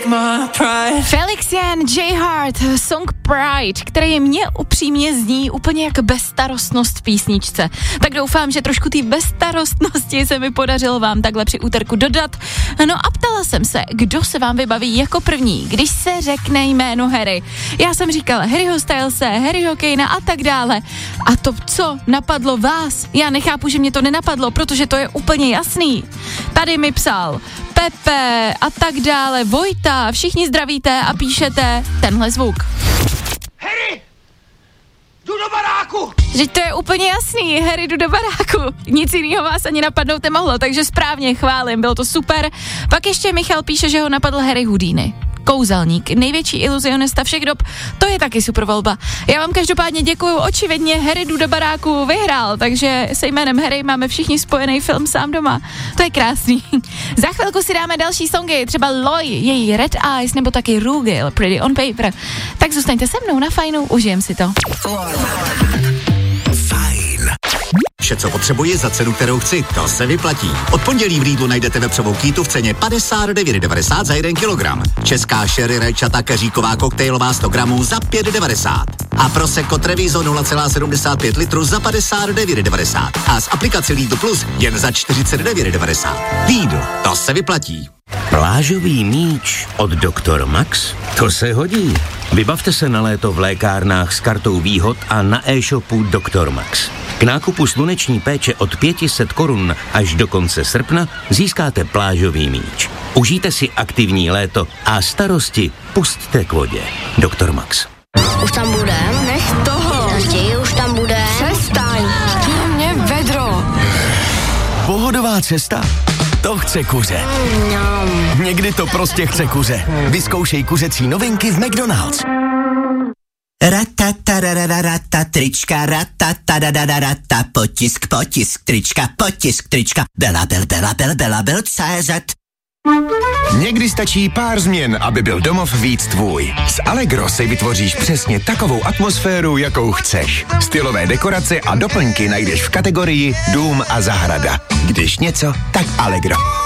Felix Jan, J Hart, song Pride, který mě upřímně zní úplně jak bezstarostnost v písničce. Tak doufám, že trošku té bezstarostnosti se mi podařilo vám takhle při úterku dodat. No a ptala jsem se, kdo se vám vybaví jako první, když se řekne jméno Harry. Já jsem říkala Harryho Stylese, Harryho Kanea a tak dále. A to, co napadlo vás, já nechápu, že mě to nenapadlo, protože to je úplně jasný. Tady mi psal Pepe a tak dále, Vojta, všichni zdravíte a píšete tenhle zvuk. Harry! Jdu do baráku! Že to je úplně jasný, Harry, jdu do baráku. Nic jiného vás ani napadnout nemohlo, takže správně, chválím, bylo to super. Pak ještě Michal píše, že ho napadl Harry Houdini. Kouzelník, největší iluzionista všech dob, to je taky super volba. Já vám každopádně děkuju, očividně Harry jdu do baráku vyhrál, takže se jménem Harry máme všichni spojený film Sám doma. To je krásný. Za chvilku si dáme další songy, třeba Loy, její Red Eyes, nebo taky Rugil, Pretty on Paper. Tak zůstaňte se mnou na Fajnu, užijem si to. Fajn. Vše, co potřebuji za cenu, kterou chci, to se vyplatí. Od pondělí v Lidlu najdete vepřovou kýtu v ceně 59,90 za 1 kilogram. Česká sherry rajčata keříková koktejlová 100 gramů za 5,90. A Prosecco Treviso 0,75 litru za 59,90. A z aplikace Lidl Plus jen za 49,90. Lidl, to se vyplatí. Plážový míč od Dr. Max? To se hodí. Vybavte se na léto v lékárnách s kartou výhod a na e-shopu Dr. Max. K nákupu sluneční péče od 500 korun až do konce srpna získáte plážový míč. Užijte si aktivní léto a starosti pusťte k vodě. Dr. Max. Už tam bude? Nech toho. Raději už tam bude. Přestaň. Chtěl mě vedro. Pohodová cesta? To chce kuře. Někdy to prostě chce kuře. Vyzkoušej kuřecí novinky v McDonald's. Ratata, trička, ratata, potisk, trička, Bela, CZ. Někdy stačí pár změn, aby byl domov víc tvůj. S Allegro si vytvoříš přesně takovou atmosféru, jakou chceš. Stylové dekorace a doplňky najdeš v kategorii Dům a zahrada. Když něco, tak Allegro.